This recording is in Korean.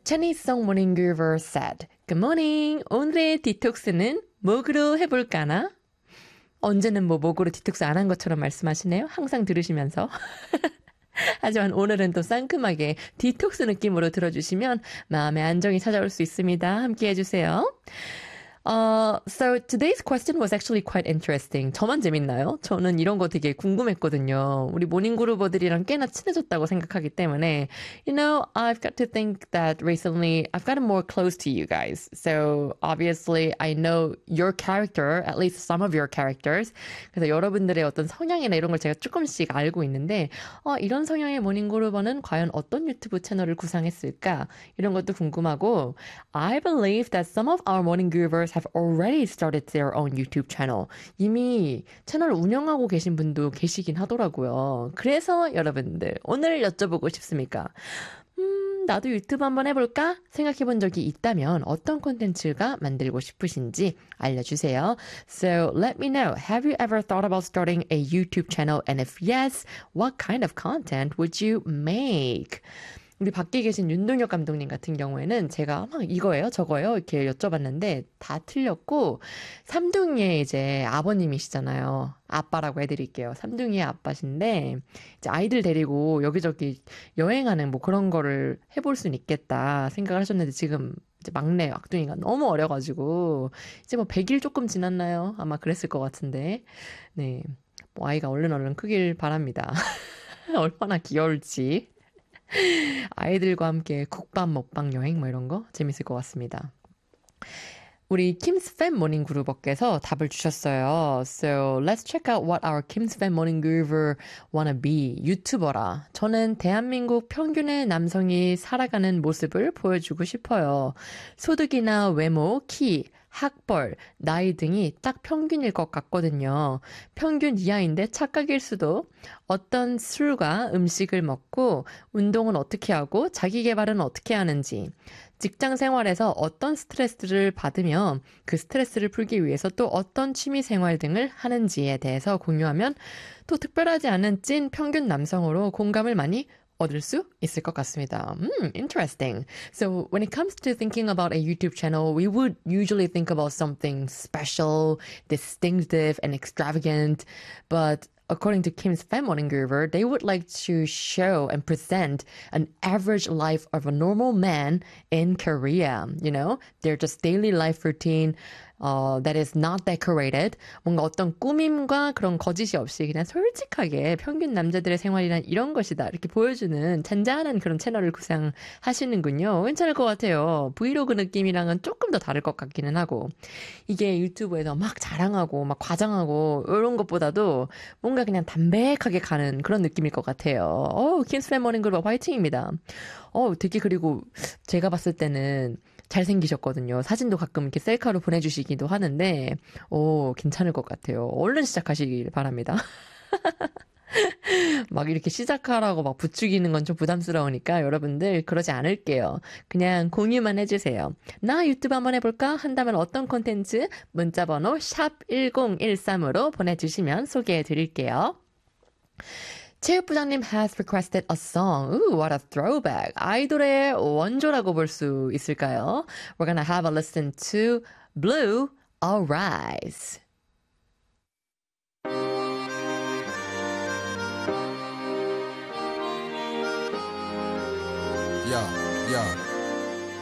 Chinese Song Morning Groover said, Good morning. 오늘의 디톡스는 목으로 해볼까나? 언제는 뭐 목으로 디톡스 안 한 것처럼 말씀하시네요. 항상 들으시면서. 하지만 오늘은 또 상큼하게 디톡스 느낌으로 들어주시면 마음의 안정이 찾아올 수 있습니다. 함께 해주세요. So today's question was actually quite interesting. 저만 재밌나요? 저는 이런 거 되게 궁금했거든요. 우리 모닝그루버들이랑 꽤나 친해졌다고 생각하기 때문에 You know, I've got to think that recently I've gotten more close to you guys. So obviously I know your character, at least some of your characters. 그래서 여러분들의 어떤 성향이나 이런 걸 제가 조금씩 알고 있는데 이런 성향의 모닝그루버는 과연 어떤 유튜브 채널을 구상했을까? 이런 것도 궁금하고 I believe that some of our moningroovers have already started their own YouTube channel. 이미 채널을 운영하고 계신 분도 계시긴 하더라고요. 그래서 여러분들 오늘 여쭤보고 싶습니까? 나도 유튜브 한번 해볼까? 생각해본 적이 있다면 어떤 콘텐츠가 만들고 싶으신지 알려주세요. So let me know. Have you ever thought about starting a YouTube channel? And if yes, what kind of content would you make? 우리 밖에 계신 윤동혁 감독님 같은 경우에는 제가 막 이거예요, 저거예요 이렇게 여쭤봤는데 다 틀렸고 삼둥이의 이제 아버님이시잖아요. 아빠라고 해드릴게요. 삼둥이의 아빠신데 이제 아이들 데리고 여기저기 여행하는 뭐 그런 거를 해볼 수는 있겠다 생각을 하셨는데 지금 이제 막내 막둥이가 너무 어려가지고 이제 뭐 100일 조금 지났나요? 아마 그랬을 것 같은데 네, 뭐 아이가 얼른 크길 바랍니다. 얼마나 귀여울지. 아이들과 함께 국밥 먹방 여행 뭐 이런 거 재밌을 것 같습니다. 우리 Kim's Fan Morning Groover께서 답을 주셨어요. So let's check out what our Kim's Fan Morning Groover wanna be. 유튜버라. 저는 대한민국 평균의 남성이 살아가는 모습을 보여주고 싶어요. 소득이나 외모, 키, 학벌, 나이 등이 딱 평균일 것 같거든요. 평균 이하인데 착각일 수도. 어떤 술과 음식을 먹고 운동은 어떻게 하고 자기 개발은 어떻게 하는지. 직장 생활에서 어떤 스트레스를 받으며 그 스트레스를 풀기 위해서 또 어떤 취미 생활 등을 하는지에 대해서 공유하면 또 특별하지 않은 찐 평균 남성으로 공감을 많이 얻을 수 있을 것 같습니다. Interesting. So when it comes to thinking about a YouTube channel, we would usually think about something special, distinctive, and extravagant. But according to Kim's Fan Morning Groover, they would like to show and present an average life of a normal man in Korea. You know, their just daily life routine. That is not decorated. 뭔가 어떤 꾸밈과 그런 거짓이 없이 그냥 솔직하게 평균 남자들의 생활이란 이런 것이다. 이렇게 보여주는 잔잔한 그런 채널을 구상하시는군요. 괜찮을 것 같아요. 브이로그 느낌이랑은 조금 더 다를 것 같기는 하고. 이게 유튜브에서 막 자랑하고 막 과장하고 이런 것보다도 뭔가 그냥 담백하게 가는 그런 느낌일 것 같아요. 킴스 팬 모닝 그룹 화이팅입니다. 되게 그리고 제가 봤을 때는 잘생기셨거든요. 사진도 가끔 이렇게 셀카로 보내주시기도 하는데, 괜찮을 것 같아요. 얼른 시작하시길 바랍니다. 막 이렇게 시작하라고 막 부추기는 건 좀 부담스러우니까 여러분들 그러지 않을게요. 그냥 공유만 해주세요. 나 유튜브 한번 해볼까? 한다면 어떤 콘텐츠? 문자번호 샵 1013으로 보내주시면 소개해드릴게요. 체육부장님 has requested a song. Ooh, what a throwback. 아이돌의 원조라고 볼 수 있을까요? We're gonna have a listen to Blue, I'll Rise. Yeah.